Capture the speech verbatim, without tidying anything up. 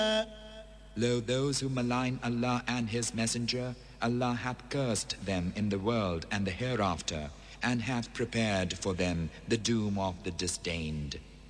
Lo, those who malign Allah and His Messenger, Allah hath cursed them in the world and the hereafter, and hath prepared for them the doom of the disdained.